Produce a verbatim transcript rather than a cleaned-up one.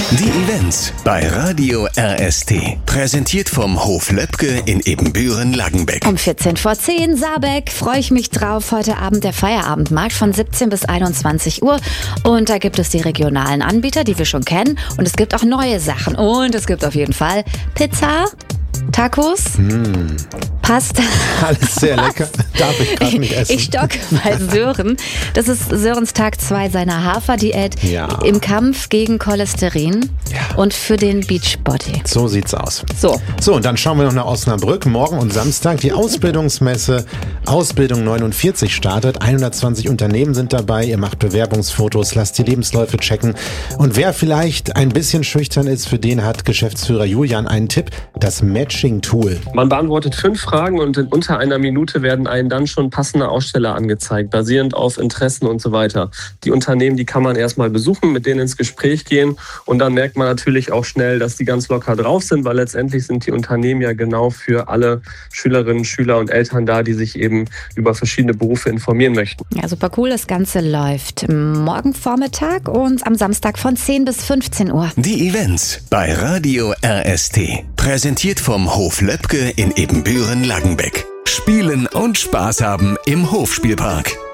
Die Events bei Radio R S T. Präsentiert vom Hof Löbke in Ebenbüren-Langenbeck. Um vierzehn vor zehn, Saarbeck, freue ich mich drauf. Heute Abend der Feierabendmarkt von siebzehn bis einundzwanzig Uhr. Und da gibt es die regionalen Anbieter, die wir schon kennen. Und es gibt auch neue Sachen. Und es gibt auf jeden Fall Pizza, Tacos, Mm. Pasta. Alles sehr lecker. Darf ich gerade nicht essen. Ich stocke bei Sören. Das ist Sörens Tag zwei seiner Haferdiät Ja. im Kampf gegen Cholesterin Ja. und für den Beachbody. So sieht's aus. So. So, und dann schauen wir noch nach Osnabrück. Morgen und Samstag die Ausbildungsmesse Ausbildung neunundvierzig startet. hundertzwanzig Unternehmen sind dabei. Ihr macht Bewerbungsfotos, lasst die Lebensläufe checken. Und wer vielleicht ein bisschen schüchtern ist, für den hat Geschäftsführer Julian einen Tipp. Das Matching-Tool. Man beantwortet fünf Fragen und in unter einer Minute werden einem dann schon passende Aussteller angezeigt, basierend auf Interessen und so weiter. Die Unternehmen, die kann man erstmal besuchen, mit denen ins Gespräch gehen und dann merkt man natürlich auch schnell, dass die ganz locker drauf sind, weil letztendlich sind die Unternehmen ja genau für alle Schülerinnen, Schüler und Eltern da, die sich eben über verschiedene Berufe informieren möchten. Ja, super cool. Das Ganze läuft morgen Vormittag und am Samstag von zehn bis fünfzehn Uhr. Die Events bei Radio R S T. Präsentiert vom Hof Löbke in Ebenbüren-Langenbeck. Spielen und Spaß haben im Hofspielpark.